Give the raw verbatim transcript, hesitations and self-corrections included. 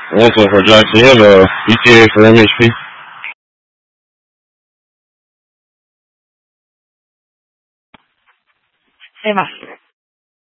Also for Jackson, you have a E T A for M H P? Hey, Master.